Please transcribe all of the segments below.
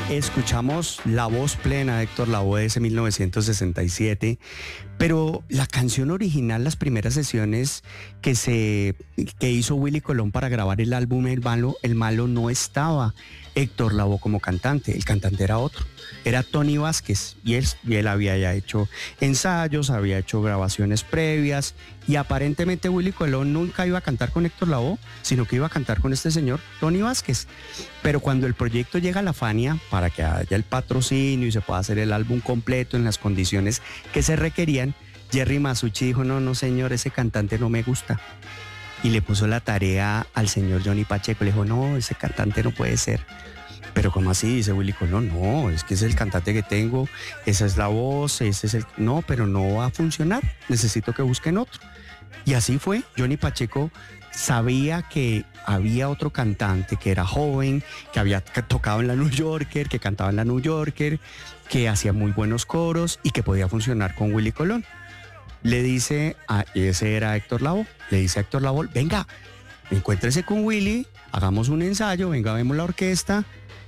Escuchamos la voz plena de Héctor Lavoe de ese 1967, pero la canción original, las primeras sesiones que hizo Willy Colón para grabar el álbum El Malo no estaba Héctor Lavoe como cantante, el cantante era otro, era Tony Vázquez y él había ya hecho ensayos, había hecho grabaciones previas y aparentemente Willy Colón nunca iba a cantar con Héctor Lavoe, sino que iba a cantar con este señor Tony Vázquez. Pero cuando el proyecto llega a la Fania para que haya el patrocinio y se pueda hacer el álbum completo en las condiciones que se requerían, Jerry Masucci dijo, no señor, ese cantante no me gusta. Y le puso la tarea al señor Johnny Pacheco, le dijo, no, ese cantante no puede ser. Pero ¿cómo así? Dice Willy Colón, no, es que es el cantante que tengo, esa es la voz, ese es el... No, pero no va a funcionar, necesito que busquen otro. Y así fue, Johnny Pacheco sabía que había otro cantante que era joven, que había tocado en la New Yorker, que cantaba en la New Yorker, que hacía muy buenos coros y que podía funcionar con Willy Colón. Le dice, ese era Héctor Lavoe, le dice a Héctor Lavoe, venga, encuéntrese con Willy, hagamos un ensayo, venga, vemos la orquesta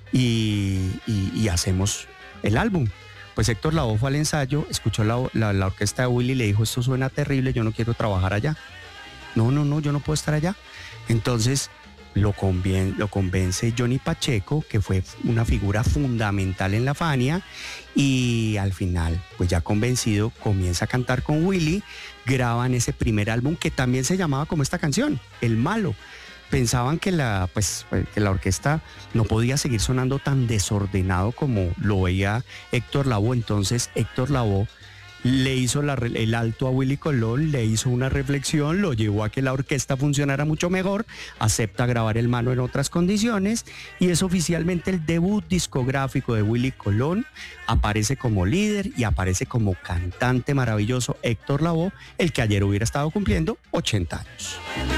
y hacemos el álbum. Pues Héctor Lavoe fue al ensayo, escuchó la orquesta de Willy y le dijo, esto suena terrible, yo no quiero trabajar allá. No, yo no puedo estar allá. Entonces lo convence Johnny Pacheco, que fue una figura fundamental en la Fania, y al final, pues ya convencido, comienza a cantar con Willy, graban ese primer álbum que también se llamaba como esta canción, El Malo. Pensaban que la orquesta no podía seguir sonando tan desordenado como lo veía Héctor Lavoe, entonces Héctor Lavoe le hizo el alto a Willy Colón, le hizo una reflexión, lo llevó a que la orquesta funcionara mucho mejor, acepta grabar El Malo en otras condiciones y es oficialmente el debut discográfico de Willy Colón. Aparece como líder y aparece como cantante maravilloso Héctor Lavoe, el que ayer hubiera estado cumpliendo 80 años.